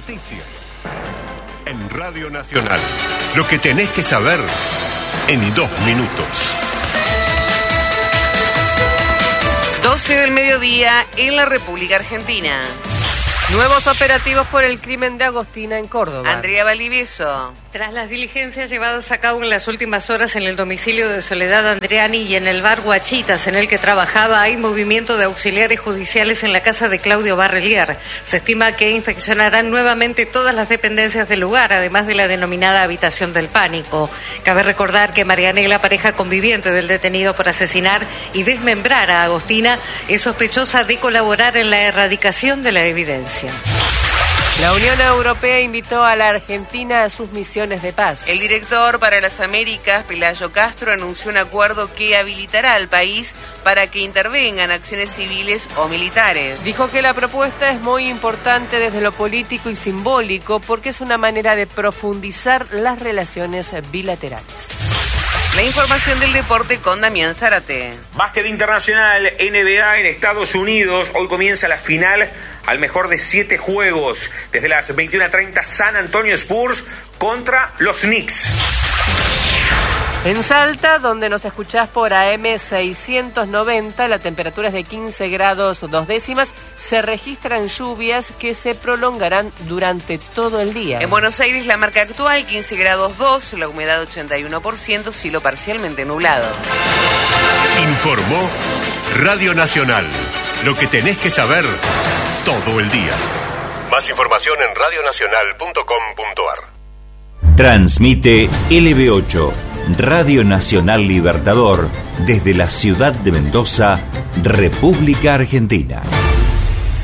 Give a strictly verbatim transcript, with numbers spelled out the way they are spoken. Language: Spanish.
Noticias en Radio Nacional. Lo que tenés que saber en dos minutos. doce del mediodía en la República Argentina. Nuevos operativos por el crimen de Agostina en Córdoba. Andrea Valdivieso. Tras las diligencias llevadas a cabo en las últimas horas en el domicilio de Soledad Andreani y en el bar Guachitas en el que trabajaba, hay movimiento de auxiliares judiciales en la casa de Claudio Barrelier. Se estima que inspeccionarán nuevamente todas las dependencias del lugar, además de la denominada habitación del pánico. Cabe recordar que Marianela, pareja conviviente del detenido por asesinar y desmembrar a Agostina, es sospechosa de colaborar en la erradicación de la evidencia. La Unión Europea invitó a la Argentina a sus misiones de paz. El director para las Américas, Pelayo Castro, anunció un acuerdo que habilitará al país para que intervengan acciones civiles o militares. Dijo que la propuesta es muy importante desde lo político y simbólico porque es una manera de profundizar las relaciones bilaterales. La información del deporte con Damián Zárate. Básquet internacional, N B A en Estados Unidos. Hoy comienza la final al mejor de siete juegos. Desde las veintiuna treinta, San Antonio Spurs contra los Knicks. En Salta, donde nos escuchás por A M seiscientos noventa, la temperatura es de quince grados dos décimas. Se registran lluvias que se prolongarán durante todo el día. En Buenos Aires, la marca actual, quince grados dos, la humedad ochenta y uno por ciento, cielo parcialmente nublado. Informó Radio Nacional. Lo que tenés que saber todo el día. Más información en radio nacional punto com punto a r. Transmite L B ocho, Radio Nacional Libertador, desde la ciudad de Mendoza, República Argentina.